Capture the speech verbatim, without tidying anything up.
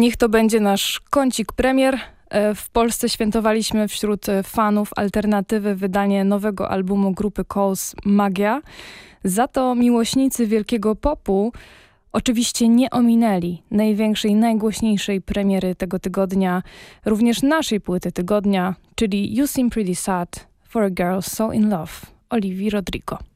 Niech to będzie nasz kącik premier. W Polsce świętowaliśmy wśród fanów alternatywy wydanie nowego albumu grupy Coles Magia. Za to miłośnicy wielkiego popu oczywiście nie ominęli największej, najgłośniejszej premiery tego tygodnia, również naszej płyty tygodnia, czyli You Seem Pretty Sad for a Girl So in Love, Olivii Rodrigo.